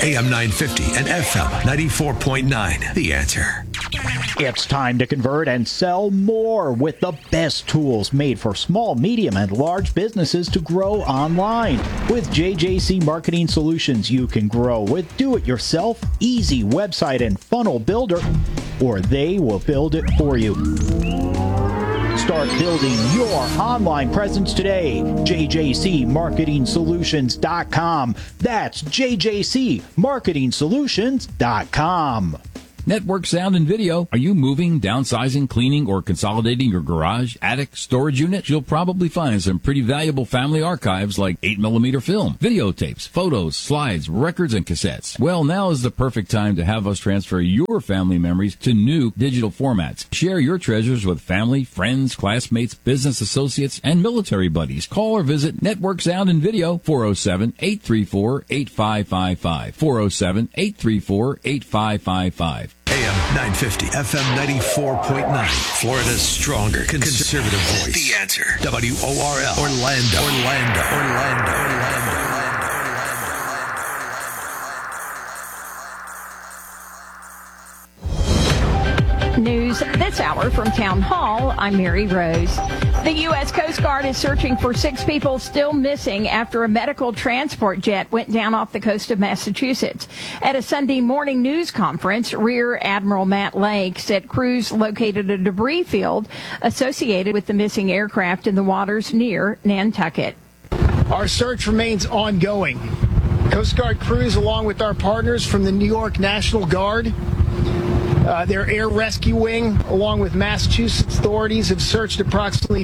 AM 950 and FM 94.9. The Answer. It's time to convert and sell more with the best tools made for small, medium, and large businesses to grow online. With JJC Marketing Solutions, you can grow with do-it-yourself, easy website and funnel builder, or they will build it for you. Start building your online presence today. JJCMarketingSolutions.com. That's JJCMarketingSolutions.com. Network Sound and Video. Are you moving, downsizing, cleaning, or consolidating your garage, attic, storage unit? You'll probably find some pretty valuable family archives like 8mm film, videotapes, photos, slides, records, and cassettes. Well, now is the perfect time to have us transfer your family memories to new digital formats. Share your treasures with family, friends, classmates, business associates, and military buddies. Call or visit Network Sound and Video, 407-834-8555, 407-834-8555. AM 950, FM 94.9. Florida's stronger conservative voice. The Answer. WORL. Orlando. News this hour from Town Hall. I'm Mary Rose. The U.S. Coast Guard is searching for 6 people still missing after a medical transport jet went down off the coast of Massachusetts. At a Sunday morning news conference, Rear Admiral Matt Lake said crews located a debris field associated with the missing aircraft in the waters near Nantucket. Our search remains ongoing. Coast Guard crews, along with our partners from the New York National Guard, their air rescue wing, along with Massachusetts authorities, have searched approximately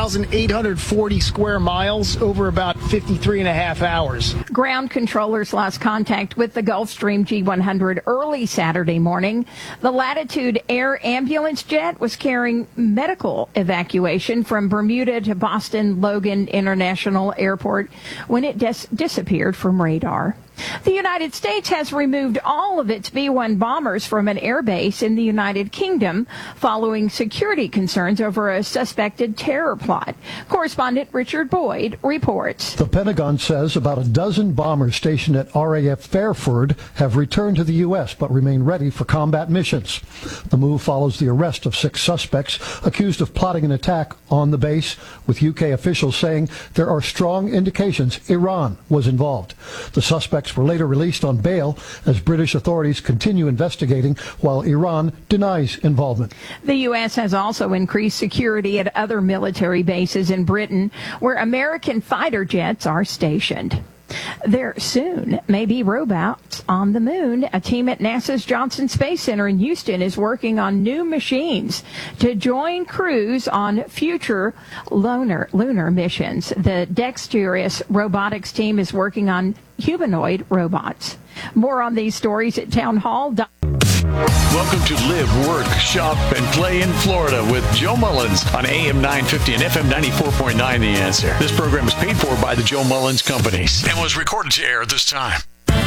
2,840 square miles over about 53 and a half hours. Ground controllers lost contact with the Gulfstream G100 early Saturday morning. The Latitude Air ambulance jet was carrying medical evacuation from Bermuda to Boston Logan International Airport when it disappeared from radar. The United States has removed all of its B-1 bombers from an airbase in the United Kingdom following security concerns over a suspected terror plot. Correspondent Richard Boyd reports. The Pentagon says about a dozen bombers stationed at RAF Fairford have returned to the U.S. but remain ready for combat missions. The move follows the arrest of 6 suspects accused of plotting an attack on the base, with UK officials saying there are strong indications Iran was involved. The suspects were later released on bail as British authorities continue investigating while Iran denies involvement. The U.S. has also increased security at other military bases in Britain where American fighter jets are stationed. There soon may be robots on the moon. A team at NASA's Johnson Space Center in Houston is working on new machines to join crews on future lunar missions. The dexterous robotics team is working on humanoid robots. More on these stories at Town Hall. Welcome to Live, Work, Shop, and Play in Florida with Joe Mullins on AM 950 and FM 94.9 The Answer. This program is paid for by the Joe Mullins Companies and was recorded to air at this time.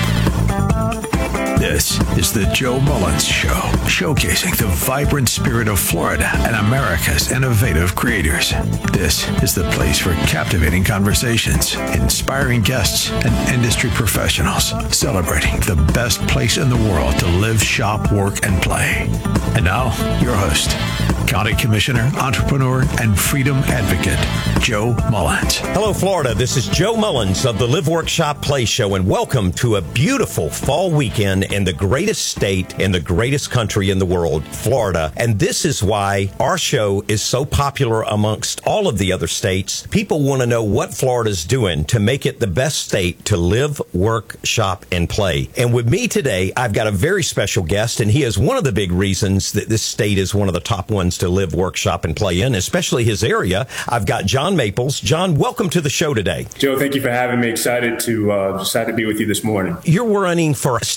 This is the Joe Mullins Show, showcasing the vibrant spirit of Florida and America's innovative creators. This is the place for captivating conversations, inspiring guests, and industry professionals, celebrating the best place in the world to live, shop, work, and play. And now, your host, County Commissioner, entrepreneur, and freedom advocate, Joe Mullins. Hello, Florida. This is Joe Mullins of the Live, Work, Shop, Play Show, and welcome to a beautiful fall weekend in the greatest state in the greatest country in the world, Florida. And this is why our show is so popular amongst all of the other states. People want to know what Florida's doing to make it the best state to live, work, shop, and play. And with me today, I've got a very special guest, and he is one of the big reasons that this state is one of the top ones to live, work, shop, and play in, especially his area. I've got John Maples. John, welcome to the show today. Joe, thank you for having me. Excited to be with you this morning. You're running for State House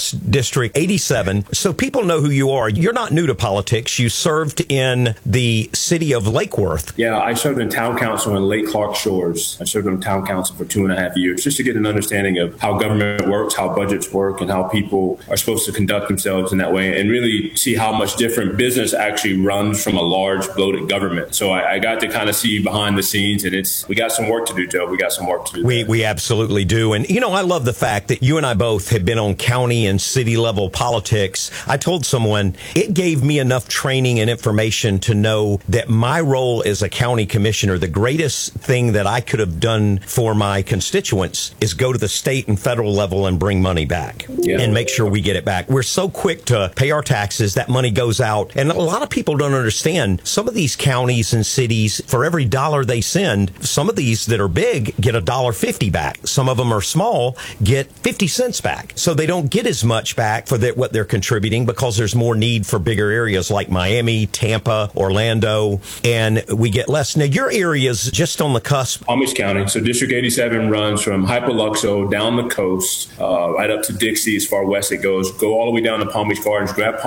House District 87. So people know who you are. You're not new to politics. You served in the city of Lake Worth. Yeah, I served in town council in Lake Clark Shores. I served in town council for 2.5 years just to get an understanding of how government works, how budgets work, and how people are supposed to conduct themselves in that way, and really see how much different business actually runs from a large bloated government. So I got to kind of see behind the scenes, and we got some work to do, Joe. We got some work to do. We absolutely do. And, I love the fact that you and I both have been on county and city level politics. I told someone it gave me enough training and information to know that my role as a county commissioner, the greatest thing that I could have done for my constituents is go to the state and federal level and bring money back and make sure we get it back. We're so quick to pay our taxes. That money goes out. And a lot of people don't understand some of these counties and cities, for every dollar they send, some of these that are big get $1.50 back. Some of them are small, get 50 cents back. So they don't get as much back for what they're contributing because there's more need for bigger areas like Miami, Tampa, Orlando, and we get less. Now, your area's just on the cusp. Palm Beach County. So District 87 runs from Hypoluxo down the coast, right up to Dixie as far west it goes. Go all the way down to Palm Beach Gardens, grab